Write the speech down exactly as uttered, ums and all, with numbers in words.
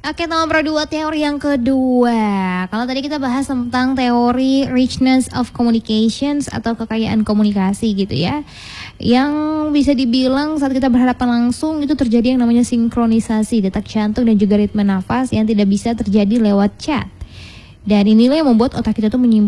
Oke, nomor dua, teori yang kedua. Kalau tadi kita bahas tentang teori richness of communications atau kekayaan komunikasi gitu ya. Yang bisa dibilang saat kita berhadapan langsung itu terjadi yang namanya sinkronisasi detak jantung dan juga ritme nafas yang tidak bisa terjadi lewat chat. Dan inilah yang membuat otak kita tuh menyimpan